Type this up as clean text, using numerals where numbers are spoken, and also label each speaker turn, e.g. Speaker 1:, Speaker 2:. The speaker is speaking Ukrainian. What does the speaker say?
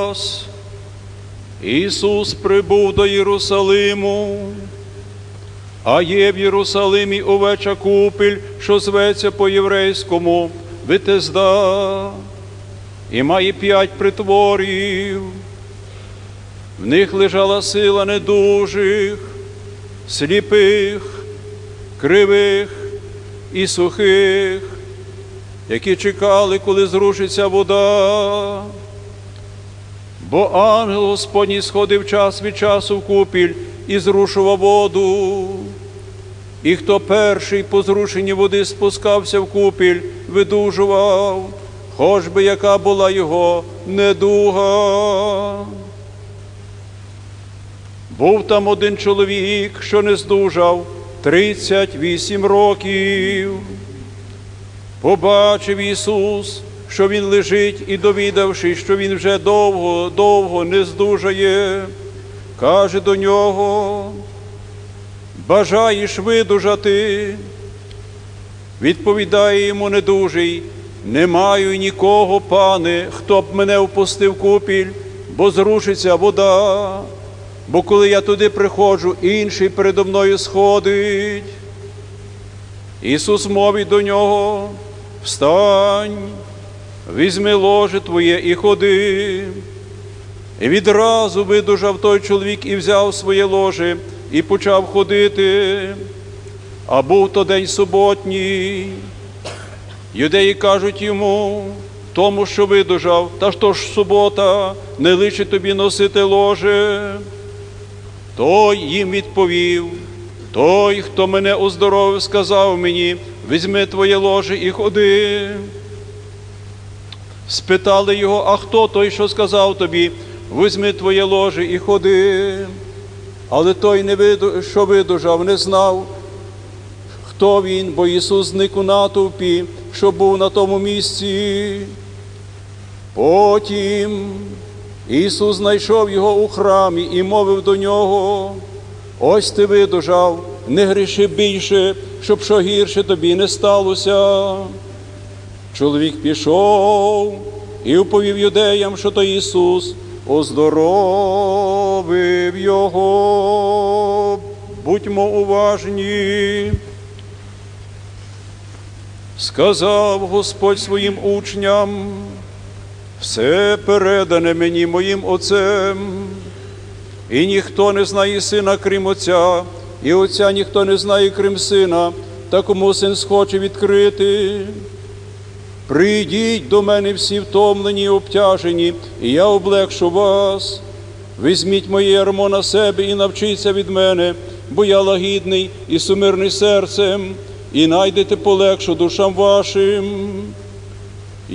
Speaker 1: час Ісус прибув до Єрусалиму, а є в Єрусалимі овеча купіль, що зветься по-єврейському Витезда, і має 5 притворів. В них лежала сила недужих, сліпих, кривих і сухих, які чекали, коли зрушиться вода. Бо ангел Господній сходив час від часу в купіль і зрушував воду. І хто перший по зрушенні води спускався в купіль, видужував, хоч би яка була його недуга. Був там один чоловік, що не здужав 38 років. Побачив Ісус, що він лежить, і довідавшись, що він вже довго не здужає, каже до нього: «Бажаєш видужати?» Відповідає йому недужий: «Не маю нікого, пане, хто б мене впустив в купіль, бо зрушиться вода, бо коли я туди приходжу, інший передо мною сходить». Ісус мовить до нього: «Встань, візьми ложе твоє і ходи». І відразу видужав той чоловік і взяв своє ложе, і почав ходити. А був то день суботній. Юдеї кажуть йому, тому, що видужав: «Та що ж субота, не личить тобі носити ложе?» Той їм відповів: «Той, хто мене оздоровив, сказав мені: візьми твоє ложе і ходи». Спитали його: «А хто той, що сказав тобі: візьми твоє ложе і ходи?» Але той, що видужав, не знав, хто він, бо Ісус зник у натовпі, що був на тому місці. Потім Ісус знайшов його у храмі і мовив до нього: «Ось ти видужав, не гріши більше, щоб що гірше тобі не сталося». Чоловік пішов і оповів юдеям, що то Ісус оздоровив його. Будьмо уважні. Сказав Господь своїм учням: «Все передане мені моїм Отцем, і ніхто не знає Сина, крім Отця, і Отця ніхто не знає, крім Сина, та кому Син схоче відкрити. Прийдіть до мене всі втомлені і обтяжені, і я облегшу вас. Візьміть моє ярмо на себе і навчіться від мене, бо я лагідний і сумирний серцем, і найдете полегшу душам вашим.